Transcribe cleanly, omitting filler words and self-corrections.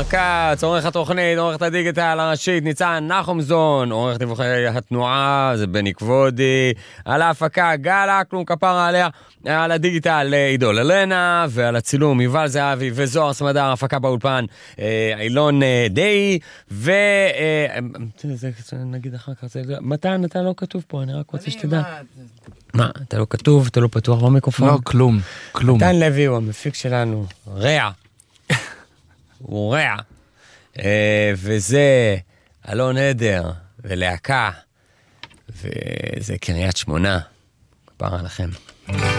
כץ, עורך התוכנית, עורך הדיגיטל הראשית, ניצן נחומזון, עורך דיווחי התנועה, זה בני כבודי, על ההפקה גל אקלום, כפרה עליה, על הדיגיטל עידו אלנה, ועל הצילום יובל זהבי וזוהר סמדר, הפקה באולפן אילון די, נגיד אחר כך, מתן, אתה לא כתוב פה, אני רק רוצה שתדע. מה, אתה לא כתוב, אתה לא פתוח במיקרופון? לא, כלום. מתן לוי הוא המפיק שלנו, רע. הוא רע. וזה אלון עדר ולהקה, וזה קריית שמונה. כפרה לכם.